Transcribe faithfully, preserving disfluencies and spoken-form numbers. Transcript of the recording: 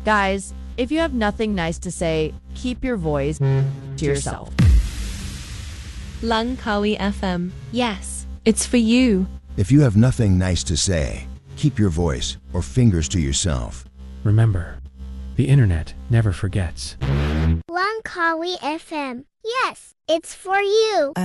Guys, if you have nothing nice to say, keep your voice to yourself. Langkawi F M. Yes, It's for you. If you have nothing nice to say, keep your voice or fingers to yourself. Remember, the internet never forgets. Langkawi F M. Yes, it's for you.